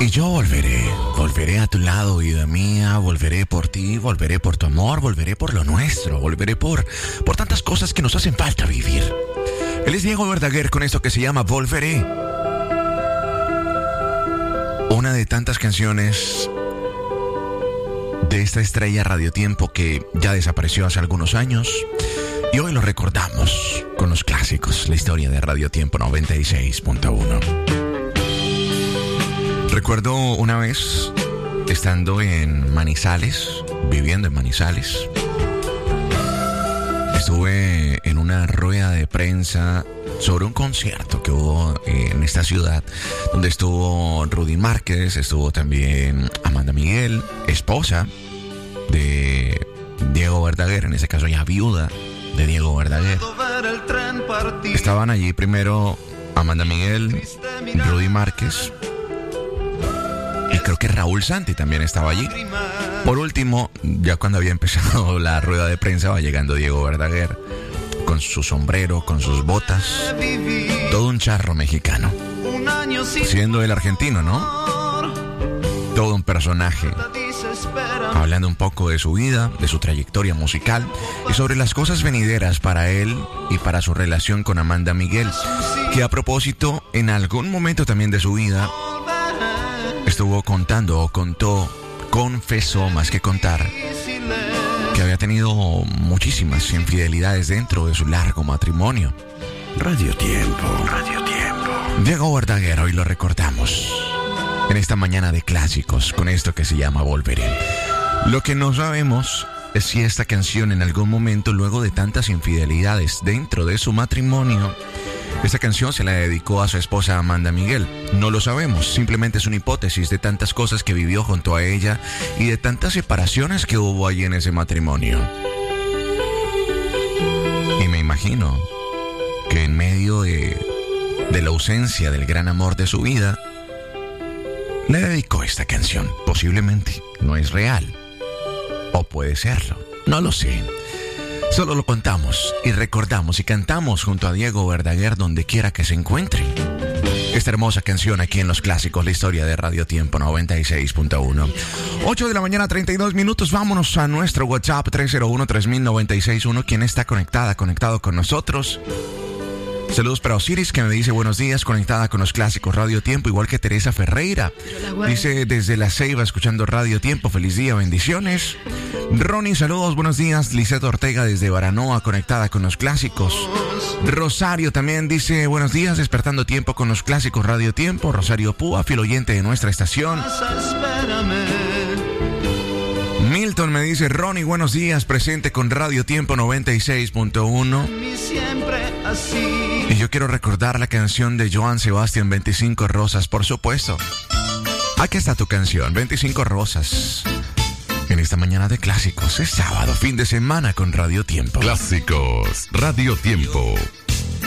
Y yo volveré a tu lado, vida mía, volveré por ti, volveré por tu amor, volveré por lo nuestro, volveré por tantas cosas que nos hacen falta vivir. Él es Diego Verdaguer con esto que se llama Volveré. Una de tantas canciones de esta estrella Radiotiempo que ya desapareció hace algunos años y hoy lo recordamos con los clásicos, la historia de Radiotiempo 96.1. Recuerdo una vez estando en Manizales, viviendo en Manizales. Estuve en una rueda de prensa sobre un concierto que hubo en esta ciudad, donde estuvo Rudy Márquez, estuvo también Amanda Miguel, esposa de Diego Verdaguer, en ese caso ya viuda de Diego Verdaguer. Estaban allí primero Amanda Miguel, Rudy Márquez, y creo que Raúl Santi también estaba allí. Por último, ya cuando había empezado la rueda de prensa, va llegando Diego Verdaguer con su sombrero, con sus botas, todo un charro mexicano, siendo el argentino, ¿no? Todo un personaje, hablando un poco de su vida, de su trayectoria musical y sobre las cosas venideras para él y para su relación con Amanda Miguel, que a propósito, en algún momento también de su vida, estuvo contando o confesó más que contar, que había tenido muchísimas infidelidades dentro de su largo matrimonio. Radiotiempo. Diego Verdaguer, hoy lo recordamos en esta mañana de clásicos con esto que se llama Volveré. Lo que no sabemos es si esta canción en algún momento, luego de tantas infidelidades dentro de su matrimonio, esta canción se la dedicó a su esposa Amanda Miguel. No lo sabemos, simplemente es una hipótesis de tantas cosas que vivió junto a ella y de tantas separaciones que hubo allí en ese matrimonio. Y me imagino que en medio de la ausencia del gran amor de su vida, le dedicó esta canción. Posiblemente no es real, o puede serlo, no lo sé. Solo lo contamos y recordamos y cantamos junto a Diego Verdaguer donde quiera que se encuentre. Esta hermosa canción aquí en los clásicos, la historia de Radiotiempo 96.1. 8 de la mañana, 32 minutos. Vámonos a nuestro WhatsApp 301-3096.1. ¿Quién está conectado con nosotros? Saludos para Osiris, que me dice buenos días, conectada con los clásicos Radiotiempo, igual que Teresa Ferreira. Dice desde La Ceiba, escuchando Radiotiempo, feliz día, bendiciones. Ronnie, saludos, buenos días. Lisette Ortega desde Baranoa, conectada con los clásicos. Rosario también dice buenos días, despertando tiempo con los clásicos Radiotiempo. Rosario Púa, fiel oyente de nuestra estación. Milton me dice, Ronnie, buenos días, presente con Radiotiempo 96.1. Y yo quiero recordar la canción de Joan Sebastián, 25 Rosas, por supuesto. Aquí está tu canción, 25 Rosas. En esta mañana de clásicos, es sábado, fin de semana con Radiotiempo. Clásicos Radiotiempo.